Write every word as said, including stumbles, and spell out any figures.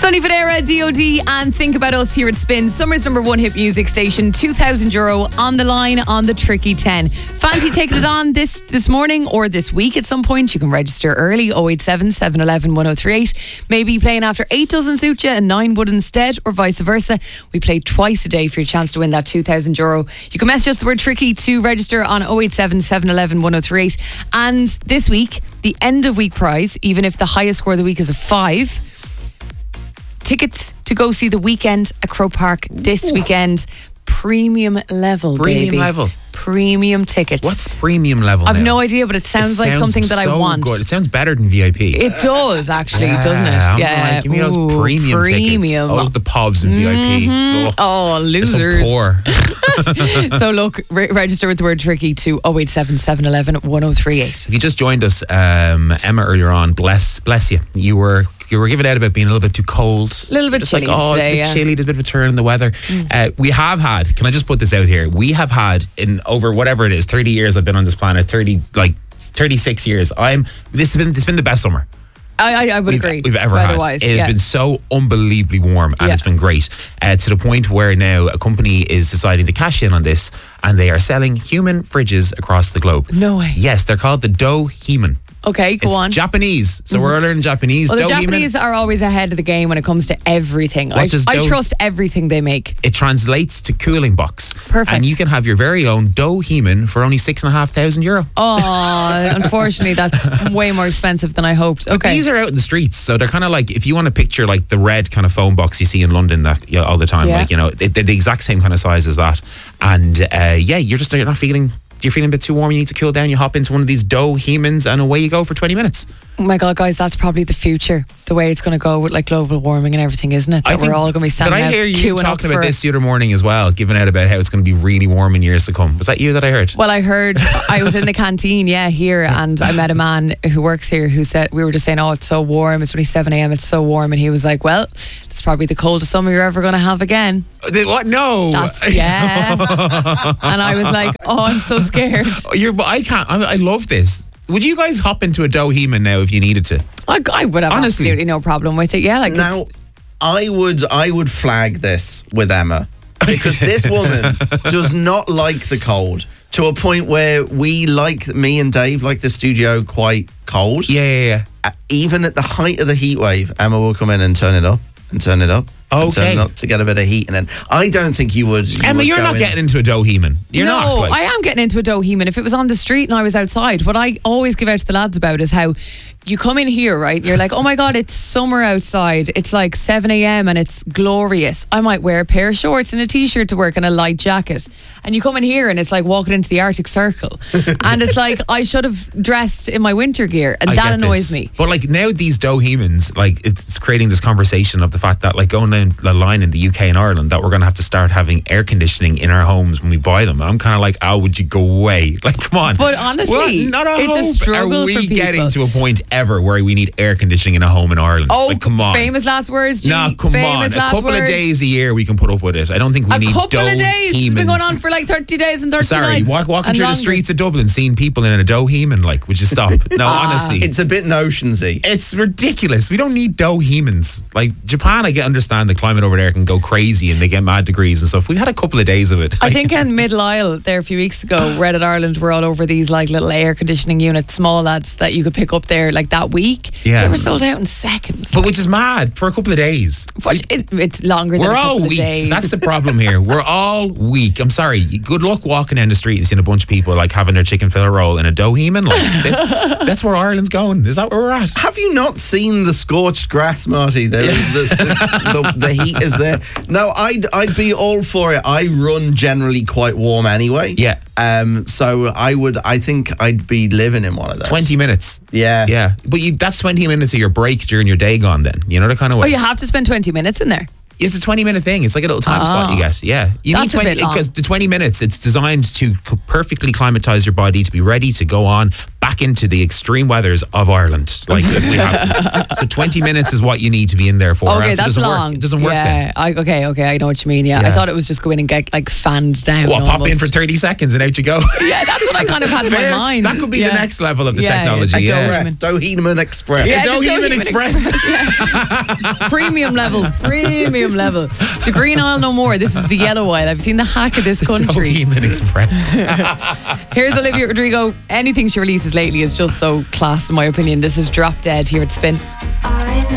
Sonny Fodera, D O D, and Think About Us here at Spin, Summer's number one hit music station. two thousand euro on the line on the Tricky ten. Fancy taking it on this this morning or this week at some point? You can register early, oh eight seven, seven one one, one oh three eight. Maybe playing after eight doesn't suit you and nine would instead, or vice versa. We play twice a day for your chance to win that two thousand euro. You can message us the word Tricky to register on oh eight seven, seven one one, one oh three eight. And this week, the end of week prize, even if the highest score of the week is a five, tickets to go see The Weeknd at Croke Park this Ooh. weekend. Premium level, Premium baby. level. Premium tickets. What's premium level I've now? no idea, but it sounds it like sounds something that so I want. Good. It sounds better than V I P. It does, actually, yeah, doesn't it? I'm Yeah. like, give me those Ooh, premium, premium tickets. Oh, look, the Povs in mm-hmm. V I P. Oh, oh losers. So poor. So look, re- register with the word Tricky to oh eight seven, seven one one, one oh three eight. If you just joined us, um, Emma earlier on, bless bless you. You were you were giving out about being a little bit too cold. A little bit just chilly like, oh, today, it's a bit yeah. chilly, there's a bit of a turn in the weather. Mm. Uh, we have had, can I just put this out here? We have had, in over whatever it is, thirty years I've been on this planet, thirty, like thirty-six years, I'm, this has been, this has been the best summer. I, I, I would we've, agree. We've ever had. It has yeah. been so unbelievably warm and yeah. it's been great uh, to the point where now a company is deciding to cash in on this and they are selling human fridges across the globe. No way. Yes, they're called the Doheman. Okay, go it's on. Japanese, so mm-hmm. we're learning Japanese. Well, the Doheman. Japanese are always ahead of the game when it comes to everything. What I, does I do- trust everything they make. It translates to cooling box. Perfect. And you can have your very own Doheman for only six and a half thousand euro. Oh, unfortunately, that's way more expensive than I hoped. Okay. But these are out in the streets, so they're kind of like, if you want to picture like the red kind of phone box you see in London that you know, all the time, yeah. like, you know, they, they're the exact same kind of size as that. And uh, yeah, you're just you're not feeling. You're feeling a bit too warm, you need to cool down, you hop into one of these Dohemans and away you go for twenty minutes. Oh my God, guys, that's probably the future. The way it's going to go with like global warming and everything, isn't it? That I think, we're all going to be standing Did I out hear you queuing talking up about for this the other morning as well, giving out about how it's going to be really warm in years to come? Was that you that I heard? Well, I heard, I was in the canteen, yeah, here, and I met a man who works here who said, we were just saying, oh, it's so warm, it's only seven a.m, it's so warm, and he was like, well, it's probably the coldest summer you're ever going to have again. The, what? No. That's, yeah. And I was like, oh, I'm so scared. You're, I can't, I, I love this. Would you guys hop into a Doheman now if you needed to? I, I would have Honestly. absolutely no problem with it. Yeah, like now, it's, I would I would flag this with Emma because this woman does not like the cold to a point where we like, me and Dave like the studio quite cold. Yeah, yeah, yeah. Uh, even at the height of the heat wave, Emma will come in and turn it up and turn it up. And Okay. turn it up to get a bit of heat, and then I don't think you would. You Emma, would you're go not in. getting into a Doheman. You're no, not. Like. I am getting into a Doheman. If it was on the street and I was outside, what I always give out to the lads about is how you come in here, right? You're like, oh my God, it's summer outside. It's like seven a.m. and it's glorious. I might wear a pair of shorts and a t-shirt to work and a light jacket. And you come in here and it's like walking into the Arctic Circle. And it's like, I should have dressed in my winter gear. And I that get annoys this. me. But like now these Dohemans, like it's creating this conversation of the fact that like going down the line in the U K and Ireland that we're going to have to start having air conditioning in our homes when we buy them. And I'm kind of like, oh, would you go away? Like, come on. But honestly, well, not a it's hope. a struggle Are we for people. getting to a point ever where we need air conditioning in a home in Ireland? Oh, like, come on. famous last words, G. No, come famous on. A last couple words. of days a year we can put up with it. I don't think we a need couple of days. It's been going on for like thirty days and thirty Sorry, nights. walk, walking and through longer. the streets of Dublin, seeing people in a Doheman, like, would you stop? No, Ah. honestly. It's a bit notionsy. It's ridiculous. We don't need Dohemans. Like Japan, I get understand the climate over there can go crazy and they get mad degrees and stuff. We've had a couple of days of it. I think in Middle Isle there a few weeks ago, Reddit Ireland were all over these like little air conditioning units, small lads that you could pick up there like that week. Yeah. They were sold out in seconds. But which is mad for a couple of days. But it, it's longer than We're a couple all of weak. days. That's the problem here. We're all weak. I'm sorry. Good luck walking down the street and seeing a bunch of people like having their chicken fillet roll in a Doheman like this. That's where Ireland's going. Is that where we're at? Have you not seen the scorched grass, Marty? There, the, the, the, the heat is there. No, I'd I'd be all for it. I run generally quite warm anyway. Yeah. Um. So I would. I think I'd be living in one of those. twenty minutes. Yeah. Yeah. But you, that's twenty minutes of your break during your day gone then. You know the kind of Oh, way. you have to spend twenty minutes in there. It's a twenty minute thing. It's like a little time Oh. slot you get. Yeah. You That's a need twenty bit long. because the twenty minutes, it's designed to c- perfectly climatize your body to be ready to go on back back into the extreme weathers of Ireland. Like if we have so twenty minutes is what you need to be in there for. or Okay, else that's it doesn't long. work. It doesn't work yeah, then. I, okay, okay, I know what you mean. Yeah. Yeah. I thought it was just go in and get like fanned down. What, pop in almost. for thirty seconds and out you go? Yeah, that's what I kind of had in my Fair. mind. That could be Yeah. the next level of the Yeah, yeah. technology. A Yeah, Correct. Doheman Express. Yeah, It's the O'Heman Doheman Express. Premium level, premium level. The green aisle no more. This is the yellow aisle. I've seen the hack of this country. O'Heman Express. Here's Olivia Rodrigo. Anything she releases lately is just so class, in my opinion. This is Drop Dead here at Spin. I know